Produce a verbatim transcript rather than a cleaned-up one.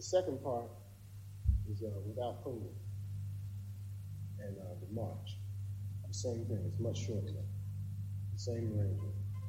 second part is uh, without COVID and uh, the march. The same thing. It's much shorter. The same arrangement.